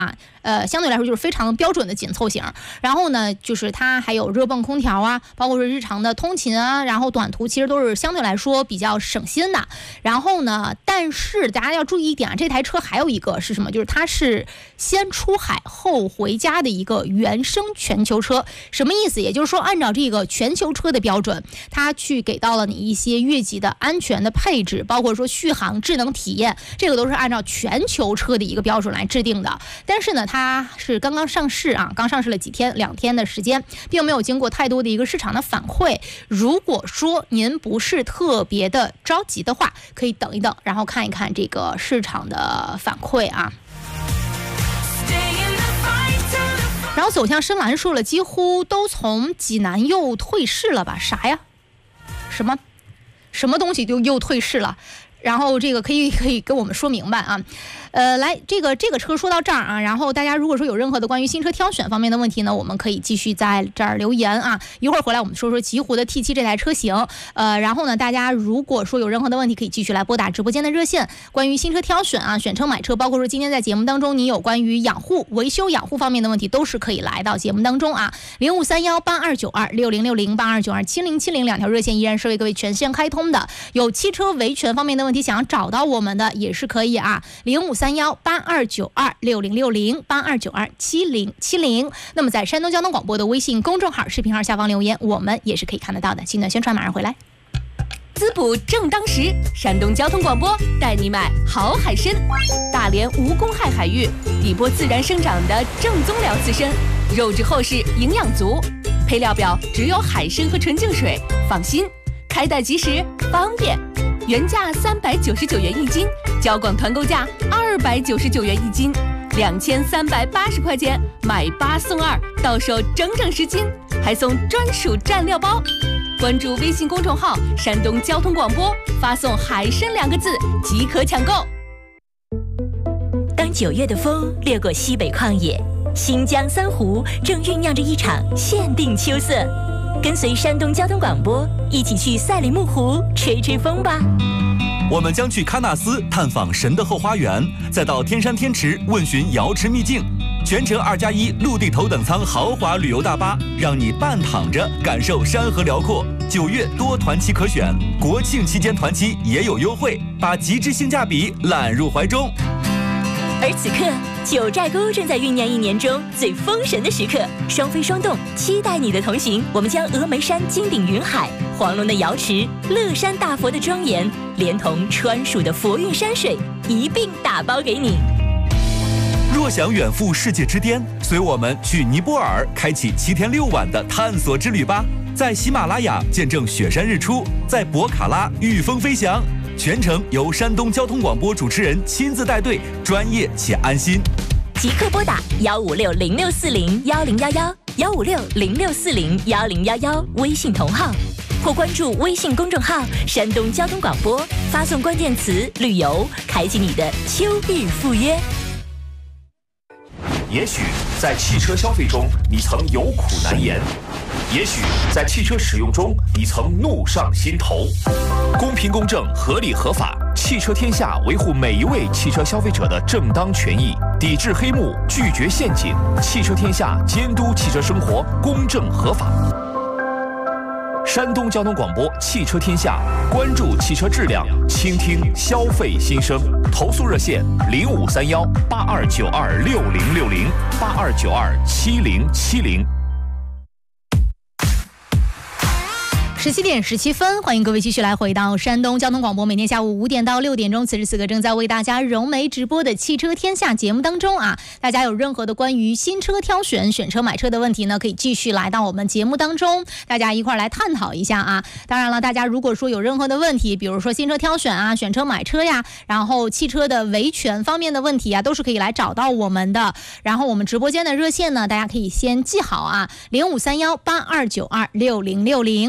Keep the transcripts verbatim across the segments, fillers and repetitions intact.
啊，呃，相对来说就是非常标准的紧凑型。然后呢，就是它还有热泵空调啊，包括说日常的通勤啊，然后短途其实都是相对来说比较省心的。然后呢，但是大家要注意一点啊，这台车还有一个是什么？就是它是先出海后回家的一个原生全球车。什么意思？也就是说，按照这个全球车的标准，它去给到了你一些越级的安全的配置，包括说续航、智能体验，这个都是按照全球车的一个标准来制定的。但是呢，它是刚刚上市啊，刚上市了几天，两天的时间，并没有经过太多的一个市场的反馈。如果说您不是特别的着急的话，可以等一等，然后看一看这个市场的反馈啊。然后走向深蓝说了，几乎都从济南又退市了吧？啥呀？什么什么东西就又退市了？然后这个可以可以跟我们说明白啊。呃，来，这个这个车说到这儿啊，然后大家如果说有任何的关于新车挑选方面的问题呢，我们可以继续在这儿留言啊。一会儿回来我们说说极狐的 T 七 这台车型。呃，然后呢，大家如果说有任何的问题，可以继续来拨打直播间的热线。关于新车挑选啊、选车买车，包括说今天在节目当中你有关于养护、维修、养护方面的问题，都是可以来到节目当中啊。零五三幺八二九二六零六零八二九二七零七零两条热线依然是为各位全线开通的。有汽车维权方面的问题想要找到我们的也是可以啊，零五三幺八二九二六零六零八二九二七零七零。那么在山东交通广播的微信公众号、视频号下方留言，我们也是可以看得到的。新段宣传马上回来。 滋补正当时，山东交通广播带你买好海参，大连无公害海域，底波自然生长的正宗辽刺参，肉质厚实，营养足，配料表只有海参和纯净水，放心，开袋即食，方便。原价三百九十九元一斤，交广团购价二百九十九元一斤，两千三百八十块钱买八送二，到手整整十斤，还送专属蘸料包。关注微信公众号山东交通广播，发送海参两个字即可抢购。 当九月的风掠过西北旷野，新疆三湖正酝酿着一场限定秋色。跟随山东交通广播一起去赛里木湖吹吹风吧。 我们将去喀纳斯探访神的后花园，再到天山天池问询瑶池秘境。全程二加一陆地头等舱豪华旅游大巴，让你半躺着感受山河辽阔。九月多团期可选，国庆期间团期也有优惠，把极致性价比揽入怀中。 而此刻，九寨沟正在酝酿一年中最封神的时刻，双飞双动，期待你的同行。我们将峨眉山金顶云海、黄龙的瑶池、乐山大佛的庄严，连同川蜀的佛韵山水一并打包给你。 若想远赴世界之巅，随我们去尼泊尔，开启七天六晚的探索之旅吧。在喜马拉雅见证雪山日出，在博卡拉御风飞翔。全程由山东交通广播主持人亲自带队，专业且安心。 即刻拨打幺五六零六四零幺零幺幺幺五六零六四零幺零幺幺微信同号，或关注微信公众号山东交通广播，发送关键词旅游，开启你的秋日赴约。 也许在汽车消费中你曾有苦难言，也许在汽车使用中你曾怒上心头。公平公正，合理合法，汽车天下维护每一位汽车消费者的正当权益，抵制黑幕，拒绝陷阱。汽车天下监督汽车生活公正合法。山东交通广播汽车天下，关注汽车质量，倾听消费心声。投诉热线零五三幺八二九二六零六零八二九二七零七零。 十七点十七分，欢迎各位继续来回到山东交通广播，每天下午五点到六点钟，此时此刻正在为大家融媒直播的汽车天下节目当中啊，大家有任何的关于新车挑选、选车买车的问题呢，可以继续来到我们节目当中，大家一块来探讨一下啊。当然了，大家如果说有任何的问题，比如说新车挑选啊、选车买车呀，然后汽车的维权方面的问题啊，都是可以来找到我们的。然后我们直播间的热线呢，大家可以先记好啊，零五三幺八二九二六零六零八二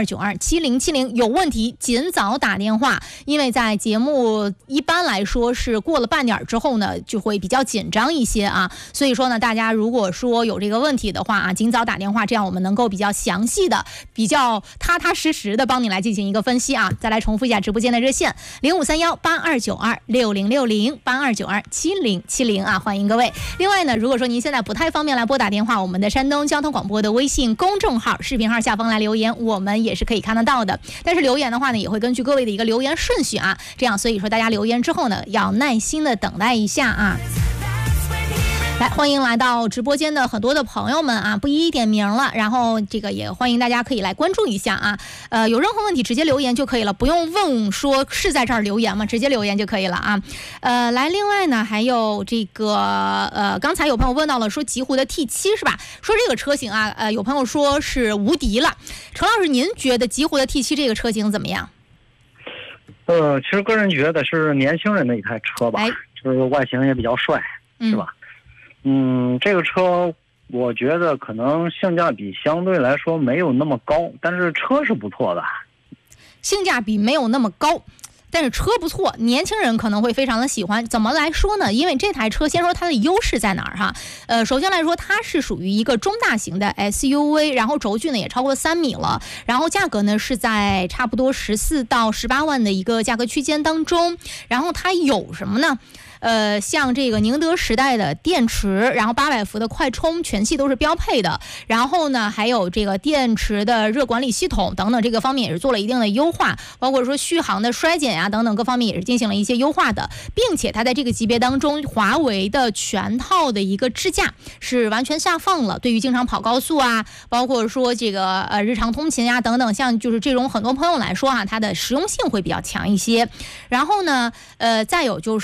二九二七零七零，有问题尽早打电话，因为在节目一般来说是过了半点之后呢，就会比较紧张一些啊，所以说呢，大家如果说有这个问题的话啊，尽早打电话，这样我们能够比较详细的、比较踏踏实实的帮你来进行一个分析啊。再来重复一下直播间的热线零五三幺八二九二六零六零八二九二七零七零啊，欢迎各位。另外呢，如果说您现在不太方便来拨打电话，我们的山东交通广播的微信公众号、视频号下方来留言，我们也是可以看得到的。但是留言的话呢，也会根据各位的一个留言顺序啊，这样所以说大家留言之后呢，要耐心的等待一下啊。来，欢迎来到直播间的很多的朋友们啊，不一一点名了，然后这个也欢迎大家可以来关注一下啊，呃，有任何问题直接留言就可以了，不用问说是在这儿留言吗？直接留言就可以了啊。呃，来，另外呢，还有这个呃，刚才有朋友问到了说极狐的 T 七 是吧？说这个车型啊，呃，有朋友说是无敌了。陈老师，您觉得极狐的 T 七 这个车型怎么样？ 呃，其实个人觉得是年轻人的一台车吧，就是外形也比较帅， 嗯、 是吧？嗯，这个车我觉得可能性价比相对来说没有那么高，但是车是不错的。 性价比没有那么高，但是车不错，年轻人可能会非常的喜欢。怎么来说呢？因为这台车先说它的优势在哪儿哈？呃，首先来说，它是属于一个中大型的 S U V， 然后轴距呢也超过三米了，然后价格呢是在差不多十四到十八万的一个价格区间当中。然后它有什么呢？呃，像这个宁德时代的电池，然后八百伏的快充，全系都是标配的。然后呢，还有这个电池的热管理系统等等，这个方面也是做了一定的优化，包括说续航的衰减呀、啊、等等各方面也是进行了一些优化的，并且它在这个级别当中，华为的全套的一个支架是完全下放了，对于经常跑高速啊，包括说这个呃日常通勤啊等等，像就是这种很多朋友来说啊，它的实用性会比较强一些。然后呢，呃，再有就是。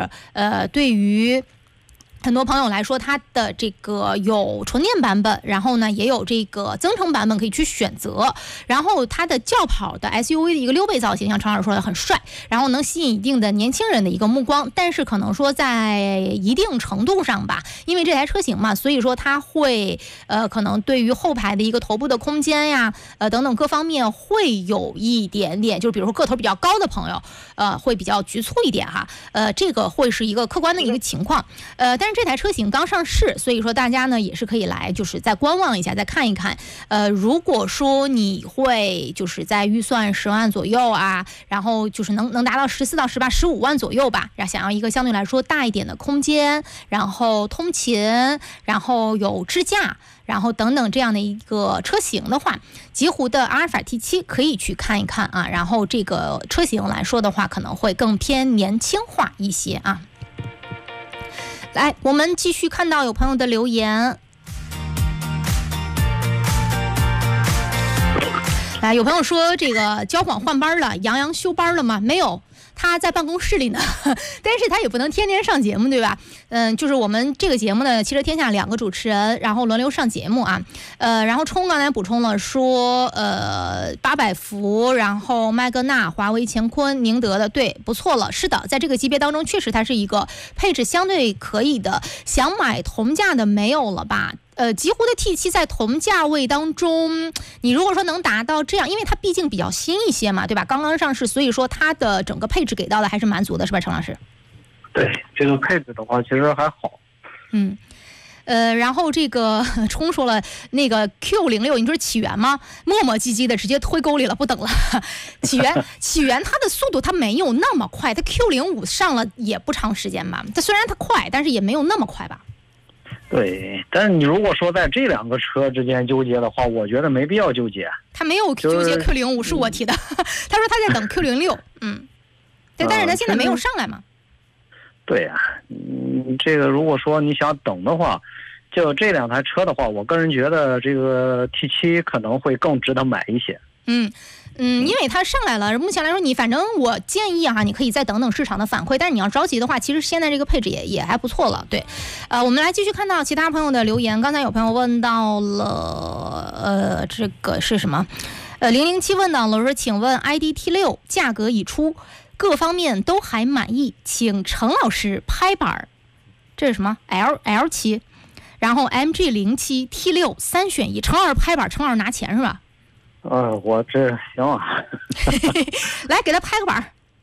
呃，对于很多朋友来说，它的这个有纯电版本，然后呢也有这个增程版本可以去选择。然后它的轿跑的 S U V 的一个溜背造型，像常老师说的很帅，然后能吸引一定的年轻人的一个目光。但是可能说在一定程度上吧，因为这台车型嘛，所以说它会呃可能对于后排的一个头部的空间呀，呃等等各方面会有一点点，就是比如说个头比较高的朋友，呃会比较局促一点哈。呃，这个会是一个客观的一个情况。呃，但是这台车型刚上市，所以说大家呢也是可以来就是再观望一下，再看一看。呃，如果说你会就是在预算十万左右啊，然后就是能能达到十四到十八、十五万左右吧，然后想要一个相对来说大一点的空间，然后通勤，然后有支架，然后等等这样的一个车型的话，极狐的阿尔法 T 七 可以去看一看啊。然后这个车型来说的话，可能会更偏年轻化一些啊。来，我们继续看到有朋友的留言。来，有朋友说这个交广换班了，杨洋休班了吗？没有。他在办公室里呢，但是他也不能天天上节目，对吧？嗯，就是我们这个节目呢，汽车天下两个主持人，然后轮流上节目啊。呃，然后冲刚才补充了说，呃，八百伏，然后麦格纳、华为乾坤、宁德的，对，不错了。是的，在这个级别当中，确实它是一个配置相对可以的。想买同价的没有了吧？呃，极狐的 T 七 在同价位当中，你如果说能达到这样，因为它毕竟比较新一些嘛，对吧？刚刚上市，所以说它的整个配置给到的还是蛮足的，是吧，陈老师？ 对，这个配置的话其实还好。 嗯，呃，然后这个冲说了那个 Q 零六，你就是起源吗？磨磨唧唧的直接推沟里了，不等了。起源，起源它的速度它没有那么快，它 Q 零五上了也不长时间吧？它虽然它快，但是也没有那么快吧？ 对，但是你如果说在这两个车之间纠结的话，我觉得没必要纠结。 他没有纠结 Q 零五，是我提的。他说他在等 Q 零六，嗯，对，但是他现在没有上来嘛。 对呀、啊，嗯，这个如果说你想等的话，就这两台车的话，我个人觉得这个 T 七 可能会更值得买一些。 嗯。嗯，因为它上来了，目前来说，你反正我建议哈、啊，你可以再等等市场的反馈。但是你要着急的话，其实现在这个配置也也还不错了。对，呃，我们来继续看到其他朋友的留言。刚才有朋友问到了，呃，这个是什么？呃，零零七问到了，说请问 I D T 六价格已出，各方面都还满意，请程老师拍板儿。这是什么 ？L L 七，然后 M G 零七 T 六三选一，程老师拍板，程老师拿钱是吧？ 呃，我这行啊。 来给他拍个板。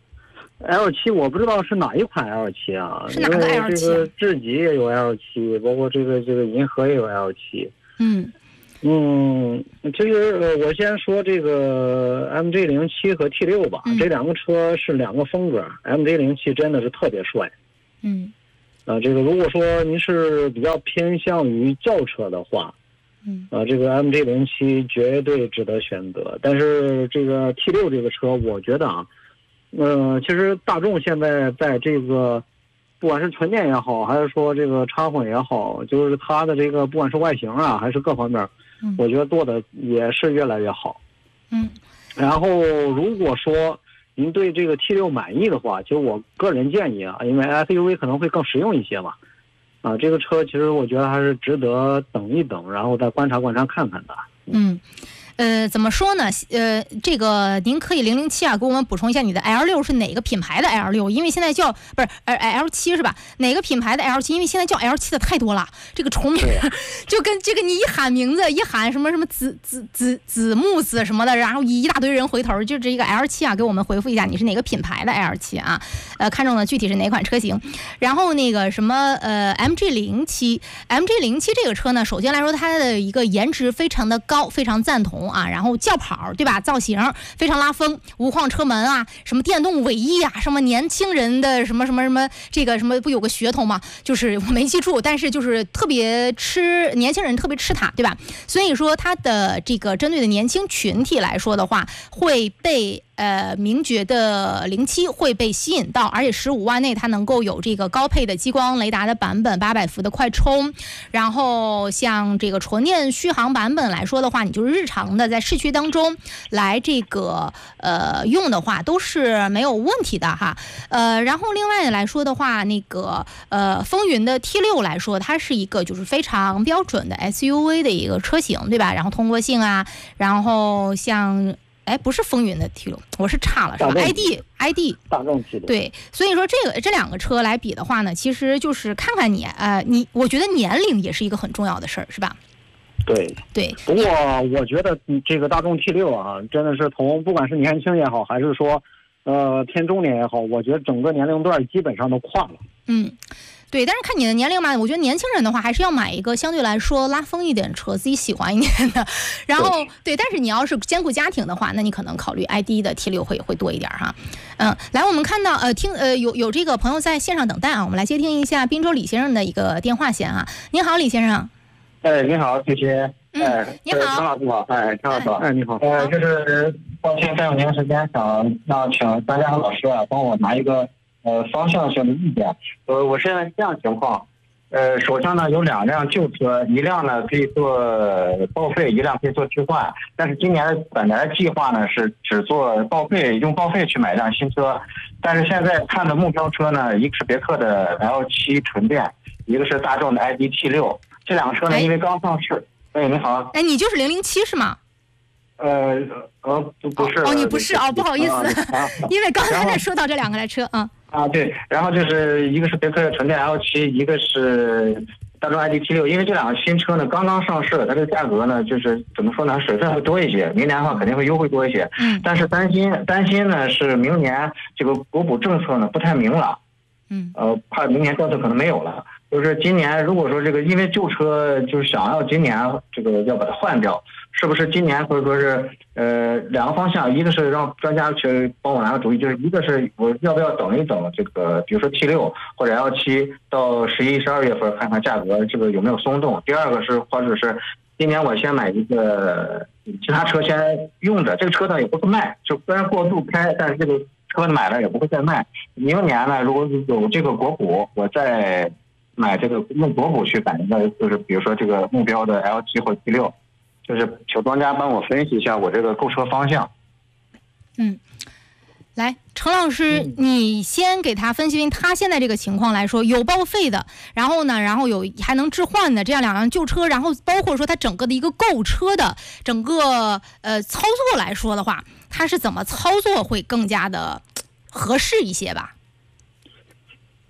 L 七我不知道是哪一款 L 七啊？ 是哪个 L 七？ 这个智己也有 L 七，包括这个这个银河也有 L 七。 嗯嗯，其实我先说这个 M G 零七和 T 六吧， 嗯、 这两个车是两个风格。M G 零七真的是特别帅。 嗯。 啊，这个如果说您是比较偏向于轿车的话， 嗯， 啊，这个 M G 零七绝对值得选择。但是这个 T 六这个车，我觉得啊，呃，其实大众现在在这个，不管是纯电也好，还是说这个插混也好，就是它的这个不管是外形啊，还是各方面， 嗯， 我觉得做的也是越来越好。 嗯， 然后如果说您对这个 T 六满意的话，其实我个人建议啊，因为 S U V 可能会更实用一些嘛，啊，这个车其实我觉得还是值得等一等，然后再观察观察看看的。 嗯。呃，怎么说呢？呃，这个您可以零零七啊，给我们补充一下你的 L 六是哪个品牌的 L 六？因为现在叫不是呃 L 七是吧？哪个品牌的 L 七？因为现在叫 L 七的太多了，这个重名就跟这个你一喊名字，一喊什么什么子子子子木子什么的，然后一大堆人回头，就这个 L 七啊，给我们回复一下你是哪个品牌的 L 七啊？呃，看中的具体是哪款车型？然后那个什么呃 M G 零七 M G 零七这个车呢，首先来说它的一个颜值非常的高，非常赞同。啊，然后轿跑对吧？造型非常拉风，无框车门啊，什么电动尾翼啊，什么年轻人的什么什么什么，这个什么不有个噱头吗？就是我没记住，但是就是特别吃年轻人，特别吃它，对吧？所以说它的这个针对的年轻群体来说的话，会被。呃，名爵的零七会被吸引到，而且十五万内它能够有这个高配的激光雷达的版本，八百伏的快充。然后像这个纯电续航版本来说的话，你就是日常的在市区当中来这个呃用的话，都是没有问题的哈。呃，然后另外来说的话，那个呃风云的 T 六来说，它是一个就是非常标准的 S U V 的一个车型，对吧？然后通过性啊，然后像。哎，不是风云的 T 六，我是差了，是吧 ？I D I D 大众 T 六， 对，所以说这个这两个车来比的话呢，其实就是看看你，呃，你我觉得年龄也是一个很重要的事儿，是吧？ 对对。 不过我觉得这个大众 T 六啊，真的是从不管是年轻也好，还是说呃偏中年也好，我觉得整个年龄段基本上都跨了。 嗯。对，但是看你的年龄嘛，我觉得年轻人的话还是要买一个相对来说拉风一点的车，自己喜欢一点的。然后 对, 对，但是你要是兼顾家庭的话，那你可能考虑 I D 的 T 六会会多一点哈。嗯，来，我们看到呃听呃有有这个朋友在线上等待啊，我们来接听一下滨州李先生的一个电话线啊。您好，李先生。 哎，你好，谢谢。 嗯，你好， 陈老师好。哎，陈老师好。 哎，你好。 呃，就是抱歉占用您的时间，想让请专家老师啊帮我拿一个。呃，方向性的意见，呃，我现在这样情况，呃，手上呢有两辆旧车，一辆呢可以做报废，一辆可以做置换。但是今年本来计划呢是只做报废，用报废去买一辆新车。但是现在看的目标车呢，一个是别克的 L 七纯电，一个是大众的 I D T 六。这两个车呢，因为刚上市。哎，你好。 哎，你就是零零七是吗？ 呃呃不不是。 哦，你不是哦，不好意思， 啊、 因为刚才在说到这两个来车啊。 啊，对，然后就是一个是别克纯电 L 七，一个是大众 I D T 六，因为这两个新车呢刚刚上市，它这个价格呢就是怎么说呢，水分会多一些，明年的话肯定会优惠多一些。 嗯。 但是担心担心呢是明年这个国补政策呢不太明朗。 嗯。 呃，怕明年政策可能没有了。就是今年如果说这个因为旧车就是想要今年这个要把它换掉，是不是今年或者说是呃两个方向，一个是让专家去帮我拿个主意，就是一个是我要不要等一等这个比如说 T 六或者 L 七到十一十二月份看看价格这个有没有松动，第二个是或者是今年我先买一个其他车先用着，这个车呢也不会卖，就虽然过度开，但是这个车买了也不会再卖，明年呢如果有这个国补我再买这个用国补去买一个，就是比如说这个目标的 L 七或 T 六，就是求专家帮我分析一下我这个购车方向。 嗯，来，程老师，嗯、你先给他分析，他现在这个情况来说，有报废的，然后呢，然后有还能置换的这样两辆旧车，然后包括说他整个的一个购车的整个呃操作来说的话，他是怎么操作会更加的合适一些吧？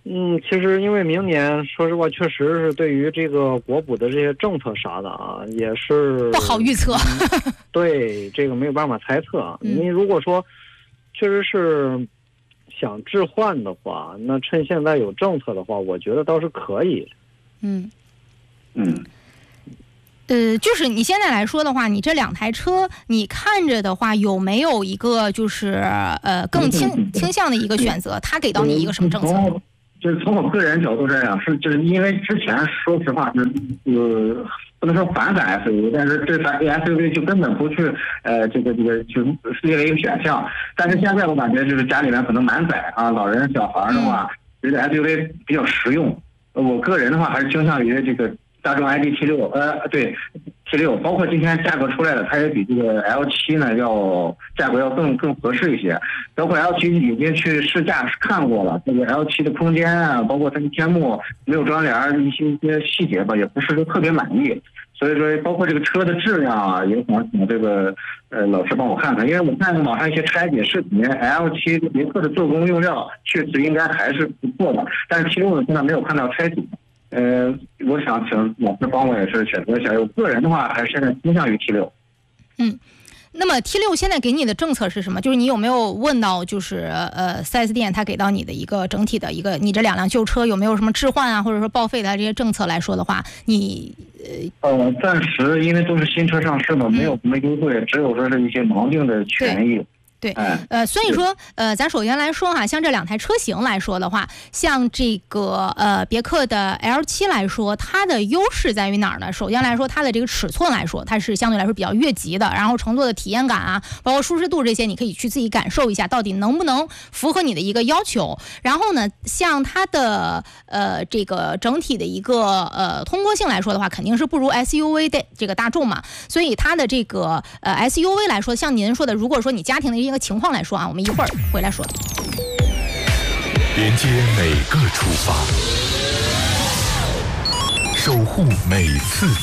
嗯，其实因为明年，说实话，确实是对于这个国补的这些政策啥的啊，也是不好预测。 嗯、对，这个没有办法猜测。 嗯、 你如果说确实是想置换的话，那趁现在有政策的话，我觉得倒是可以。 嗯嗯。 呃，就是你现在来说的话，你这两台车，你看着的话，有没有一个就是呃更倾倾向的一个选择？他给到你一个什么政策？ 就是从我个人角度来讲，是就是因为之前说实话是呃不能说反感 S U V， 但是这台 S U V 就根本不去呃这个这个就列为一个选项。但是现在我感觉就是家里面可能满载啊，老人小孩的话，觉得 S U V 比较实用。我个人的话还是倾向于这个。大众 I D T 六，呃，对 T 六，包括今天价格出来的，它也比这个 L 七呢要价格要更更合适一些。包括 L 七已经去试驾看过了，这个 L 七的空间啊，包括它的天幕没有装帘一些一些细节吧，也不是特别满意。所以说，包括这个车的质量啊，也想请这个呃老师帮我看看，因为我看网上一些拆解视频 ，L 七别克的做工用料确实应该还是不错的，但是 T 六呢现在没有看到拆解。呃，我想请老师帮我也是选择一下。我个人的话，还是现在倾向于 T 六。 嗯，那么 T 六现在给你的政策是什么？就是你有没有问到，就是呃四 S 店他给到你的一个整体的一个，你这两辆旧车有没有什么置换啊，或者说报废的这些政策来说的话，你呃呃，暂时因为都是新车上市嘛，没有什么优惠，只有说是一些锚定的权益。 对，呃，所以说，呃，咱首先来说哈，像这两台车型来说的话，像这个呃别克的 L 七来说，它的优势在于哪儿呢？首先来说，它的这个尺寸来说，它是相对来说比较越级的，然后乘坐的体验感啊，包括舒适度这些，你可以去自己感受一下，到底能不能符合你的一个要求。然后呢，像它的呃这个整体的一个呃通过性来说的话，肯定是不如 S U V 的这个大众嘛，所以它的这个呃 S U V 来说，像您说的，如果说你家庭的一个情况来说啊，我们一会儿回来说。 连接每个出发，守护每次